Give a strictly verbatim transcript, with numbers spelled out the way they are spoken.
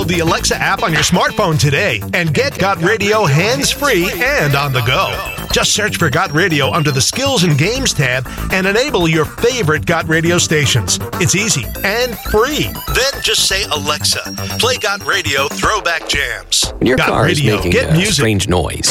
Download the Alexa app on your smartphone today and get Got Radio hands-free and on the go. Just search for Got Radio under the Skills and Games tab and enable your favorite Got Radio stations. It's easy and free. Then just say, Alexa, play Got Radio Throwback Jams. When your Got car Radio. is making Get a music. strange noise,